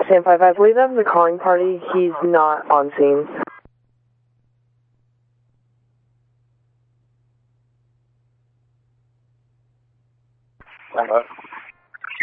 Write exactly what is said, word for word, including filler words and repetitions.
Sam five, I believe that was a calling party. He's not on scene. Uh,